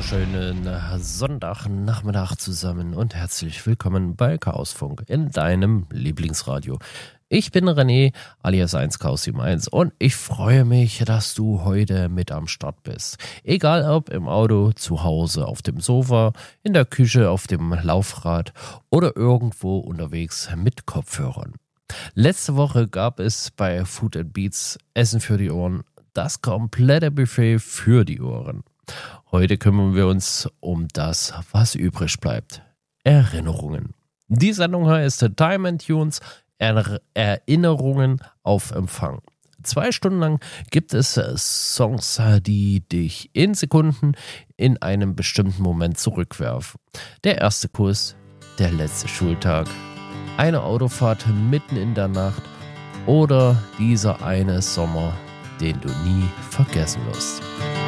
wunderschönen Sonntagnachmittag zusammen und herzlich willkommen bei Chaosfunk in deinem Lieblingsradio. Ich bin René alias 1Chaos71 und ich freue mich, dass du heute mit am Start bist. Egal ob im Auto, zu Hause, auf dem Sofa, in der Küche, auf dem Laufrad oder irgendwo unterwegs mit Kopfhörern. Letzte Woche gab es bei Food & Beats Essen für die Ohren, das komplette Buffet für die Ohren. Heute kümmern wir uns um das, was übrig bleibt. Erinnerungen. Die Sendung heißt Time & Tunes, Erinnerungen auf Empfang. 2 Stunden lang gibt es Songs, die dich in Sekunden in einem bestimmten Moment zurückwerfen. Der erste Kuss, der letzte Schultag, eine Autofahrt mitten in der Nacht oder dieser eine Sommer, den du nie vergessen wirst.